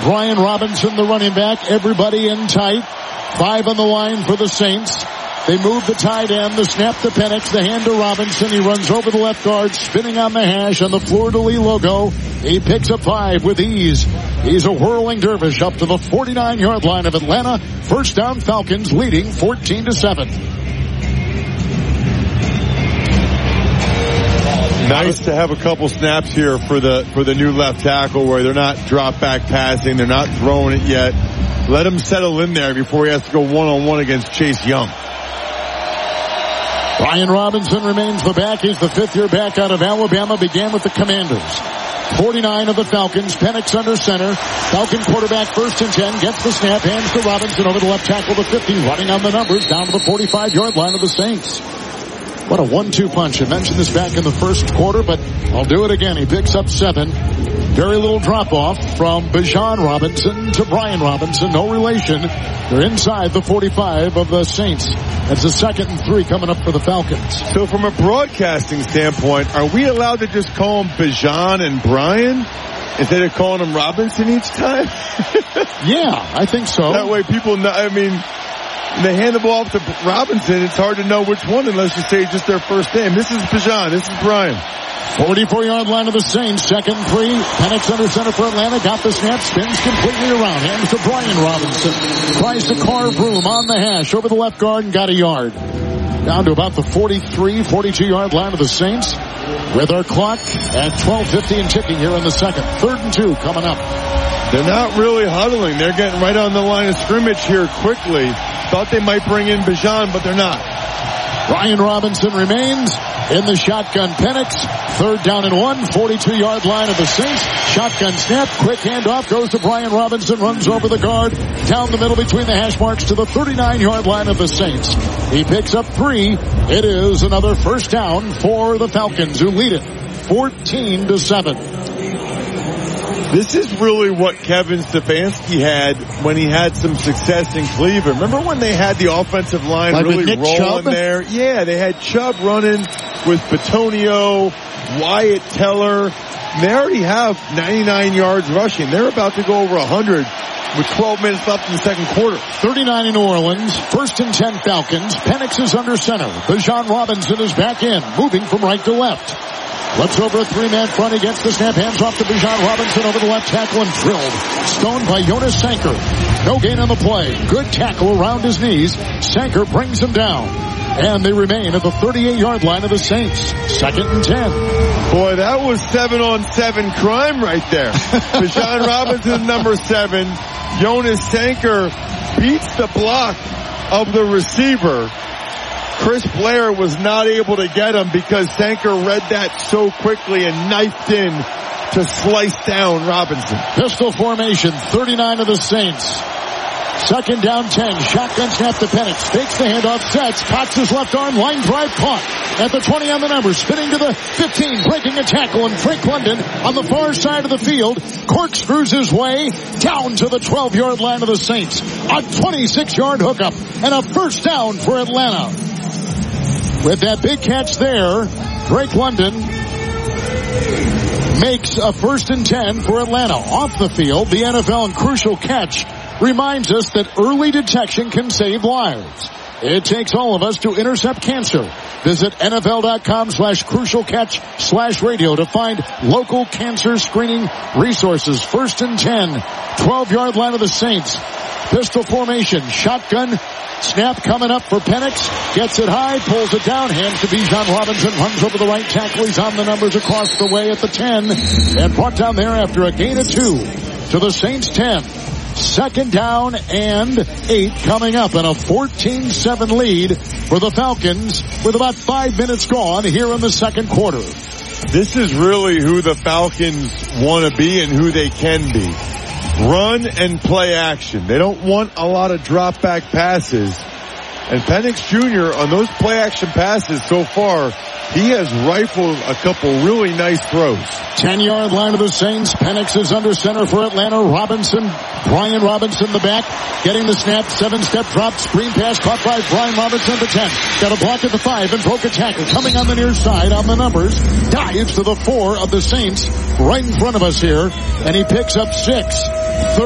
Brian Robinson, the running back. Everybody in tight. 5 on the line for the Saints. They move the tight end, the snap to Penix, the hand to Robinson. He runs over the left guard, spinning on the hash on the fleur-de-lis logo. He picks up 5 with ease. He's a whirling dervish up to the 49-yard line of Atlanta. First down, Falcons leading 14-7. Nice to have a couple snaps here for the new left tackle where they're not drop back passing, they're not throwing it yet. Let him settle in there before he has to go one-on-one against Chase Young. Brian Robinson remains the back. He's the 5th-year back out of Alabama. Began with the Commanders. 49 of the Falcons. Penix under center. Falcon quarterback 1st and 10. Gets the snap. Hands to Robinson over the left tackle to 50. Running on the numbers down to the 45-yard line of the Saints. What a 1-2 punch. I mentioned this back in the first quarter, but I'll do it again. He picks up 7. Very little drop-off from Bijan Robinson to Brian Robinson. No relation. They're inside the 45 of the Saints. That's a 2nd and 3 coming up for the Falcons. So from a broadcasting standpoint, are we allowed to just call him Bijan and Brian instead of calling him Robinson each time? Yeah, I think so. That way people know, I mean, they hand the ball off to Robinson, it's hard to know which one unless you say just their first name. This is Bijan, this is Brian. 44-yard line of the Saints, 2nd and 3. Penix under center for Atlanta. Got the snap, spins completely around. Hands to Brian Robinson. Tries to carve room on the hash over the left guard and got a yard. Down to about the 43, 42-yard line of the Saints. With our clock at 12:50 and ticking here in the second. 3rd and 2 coming up. They're not really huddling. They're getting right on the line of scrimmage here quickly. Thought they might bring in Bijan, but they're not. Brian Robinson remains in the shotgun. Penix, 3rd down and 1, 42-yard line of the Saints. Shotgun snap, quick handoff, goes to Brian Robinson, runs over the guard, down the middle between the hash marks to the 39-yard line of the Saints. He picks up 3. It is another first down for the Falcons, who lead it 14-7. This is really what Kevin Stefanski had when he had some success in Cleveland. Remember when they had the offensive line like really rolling Chubb? There? Yeah, they had Chubb running with Bitonio, Wyatt Teller. They already have 99 yards rushing. They're about to go over 100 with 12 minutes left in the second quarter. 39 in New Orleans. 1st and 10 Falcons. Penix is under center. Bijan Robinson is back in, moving from right to left. Flips over a 3-man front. He gets the snap. Hands off to Bijan Robinson over the left tackle and drilled. Stoned by Jonas Sanker. No gain on the play. Good tackle around his knees. Sanker brings him down. And they remain at the 38-yard line of the Saints. 2nd and 10. Boy, that was 7-on-7 crime right there. Bijan Robinson, number 7. Jonas Sanker beats the block of the receiver. Chris Blair was not able to get him because Sanker read that so quickly and knifed in to slice down Robinson. Pistol formation, 39 of the Saints. 2nd down 10. Shotgun snap to Penix. Takes the handoff, sets, cocks his left arm, line drive caught. At the 20 on the number, spinning to the 15, breaking a tackle, and Frank London on the far side of the field corkscrews his way down to the 12-yard line of the Saints. A 26-yard hookup and a first down for Atlanta. With that big catch there, Drake London makes a 1st and 10 for Atlanta. Off the field, the NFL and crucial catch reminds us that early detection can save lives. It takes all of us to intercept cancer. Visit NFL.com/crucialcatch/radio to find local cancer screening resources. 1st and 10, 12-yard line of the Saints. Pistol formation, shotgun snap coming up for Penix. Gets it high, pulls it down, hands to Bijan Robinson, runs over the right tackle. He's on the numbers across the way at the 10 and brought down there after a gain of 2 to the Saints 10. 2nd down and 8 coming up, and a 14-7 lead for the Falcons with about 5 minutes gone here in the second quarter. This is really who the Falcons want to be and who they can be. Run and play action. They don't want a lot of drop back passes. And Penix Jr. on those play action passes so far, he has rifled a couple really nice throws. 10-yard line of the Saints. Penix is under center for Atlanta. Brian Robinson the back, getting the snap, 7-step drop, screen pass caught by Brian Robinson at the 10. Got a block at the 5 and broke a tackle. Coming on the near side on the numbers, dives to the 4 of the Saints right in front of us here, and he picks up 6.